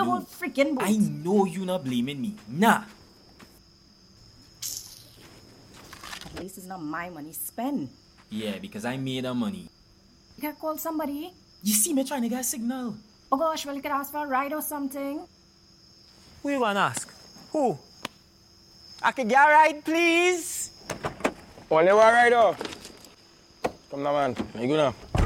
whole freaking boat. I know you not blaming me. Nah. At least it's not my money spent. Yeah, because I made the money. You can call somebody. You see me trying to get a signal. Oh gosh, well, you could ask for a ride or something. Who you want to ask? Who? I can get a ride, please? Only one ride, oh. Come now, man. You go now.